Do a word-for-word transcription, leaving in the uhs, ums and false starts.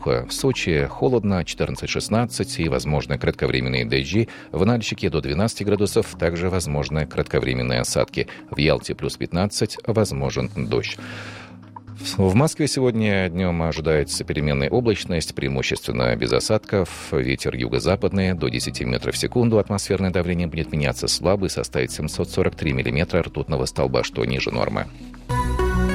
сухо. В Сочи холодно, четырнадцать-шестнадцать, и возможны кратковременные дожди. В Нальчике до двенадцати градусов, также возможны кратковременные осадки. В Ялте плюс пятнадцать, возможен дождь. В Москве сегодня днем ожидается переменная облачность, преимущественно без осадков. Ветер юго-западный до десяти метров в секунду. Атмосферное давление будет меняться слабо и составить семьсот сорок три миллиметра ртутного столба, что ниже нормы.